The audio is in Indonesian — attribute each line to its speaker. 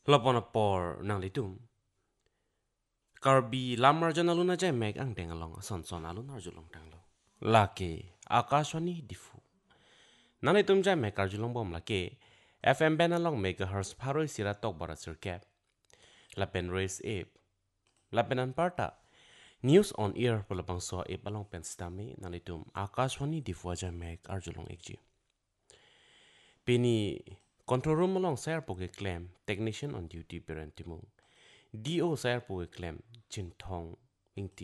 Speaker 1: Lopona por nang litum. Karbi lamar jan aluna jay meg ang dengalong son son alun arjulong tanglo. Lake akashwani difu. Nang litum jay meg arjulong bom lake FM benalong megahertz paroi sira tok bara sirkep. Lapen race ape. Lapen anparta. News on air palapang so ape along pen stami nang litum akashwani difu jay meg arjulong ekji. Pini control room along sayar poke claim technician on duty berantimung. DO sayar poke claim chin thong ingti